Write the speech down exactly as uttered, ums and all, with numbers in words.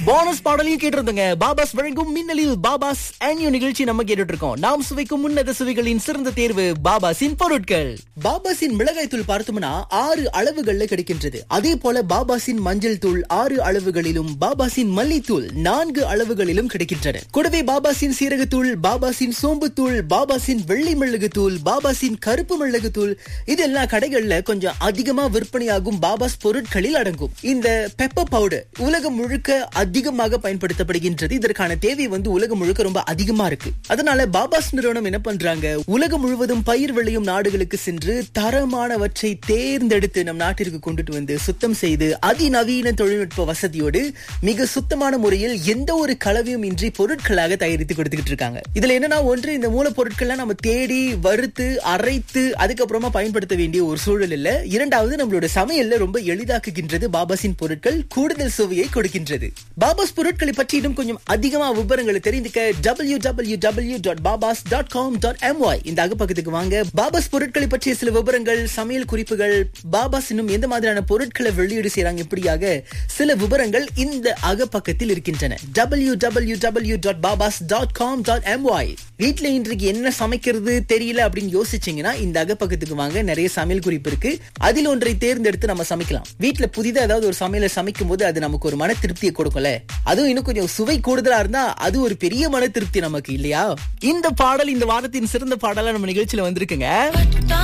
Bonus பாடலையும் கேட்டிருந்தோங்க. பாபாஸ் வழங்கும் மின்னலில் பாபாஸ் ஆன்யூ நிகழ்ச்சி நம்ம கேட்டுட்டு இருக்கோம். நாம் சுவைக்கும் உன்னத சுவைகளின் சிறந்த தேர்வு பாபாஸின் பொருட்கள். பாபாஸின் மிளகாய் தூள் பார்த்தோம்னா ஆறு அளவுகள்ல கிடைக்கின்றது. அதே போல பாபாஸின் மஞ்சள் தூள் ஆறு அளவுகளிலும், பாபாஸின் மல்லித்தூள் நான்கு அளவுகளிலும் கிடைக்கின்றன. கூடவே பாபாஸின் சீரகத்தூள், பாபாஸின் சோம்பு தூள், பாபாஸின் வெள்ளை மிளகு தூள், பாபாஸின் கருப்பு மிளகு தூள், இதெல்லாம் கடைகள்ல கொஞ்சம் அதிகமா விற்பனையாகும் பாபாஸ் பொருட்களில் அடங்கும். இந்த பெப்பர் பவுடர் உலகம் முழுக்க அதிகமாக பயன்படுத்தப்படுகின்றது. இதற்கான தேவை வந்து உலகம் முழுக்க ரொம்ப அதிகமா இருக்கு. அதனால பாபாஸ் நிறுவனம் என்ன பண்றாங்க, உலகம் முழுவதும் பயிர் விளையும் நாடுகளுக்கு சென்று தரமானவற்றை தேர்ந்தெடுத்து நம் நாட்டிற்கு கொண்டுட்டு வந்து சுத்தம் செய்து அதிநவீன தொழில்நுட்ப வசதியோடு மிக சுத்தமான முறையில் எந்த ஒரு கலவையும் இன்றி பொருட்களாக தயாரித்து கொடுத்துக்கிட்டு இருக்காங்க. இதுல என்னன்னா, ஒன்று இந்த மூலப்பொருட்கள்லாம் நம்ம தேடி வறுத்து அரைத்து அதுக்கப்புறமா பயன்படுத்த வேண்டிய ஒரு சூழல் இல்ல. இரண்டாவது, நம்மளோட சமையல்ல ரொம்ப எளிதாக்குகின்றது பாபாஸின் பொருட்கள், கூடுதல் சுவையை கொடுக்கின்றது. பாபாஸ் பொருட்களை பற்றி இன்னும் கொஞ்சம் அதிகமா விவரங்களை தெரிந்துக்க டபிள்யூ டபிள்யூ டபிள்யூ டாட் பாபாஸ் டாட் காம் டாட் எம்ஒய் இந்த அகப்பக்கத்துக்கு வாங்க. பாபாஸ் பொருட்களை பற்றிய சில விவரங்கள், சமையல் குறிப்புகள், பாபாஸ் இன்னும் எந்த மாதிரியான பொருட்களை வெளியீடு செய்யறாங்க, இப்படியாக சில விவரங்கள் இந்த அகப்பக்கத்தில் இருக்கின்றன. டபிள்யூ டபிள்யூ டபிள்யூ டாட் பாபாஸ் டாட் காம் டாட் எம்ஒய். வீட்டுல இன்றைக்கு என்ன சமைக்கிறது தெரியல அப்படின்னு யோசிச்சீங்கன்னா இந்த அகப்பக்கத்துக்கு வாங்க. நிறைய சமையல் குறிப்பு இருக்கு. அதில் ஒன்றை தேர்ந்தெடுத்து நம்ம சமைக்கலாம். வீட்டுல புதிதா ஏதாவது ஒரு சமையலை சமைக்கும் போது அது நமக்கு ஒரு மன திருப்தியை கொடுக்கல. அதுவும் இன்னும் கொஞ்சம் சுவை கூடுதலா இருந்தா அது ஒரு பெரிய மன திருப்தி நமக்கு இல்லையா? இந்த பாடல் இந்த வாரத்தின் சிறந்த பாடலா நம்ம நிகழ்ச்சியில வந்திருக்குங்க.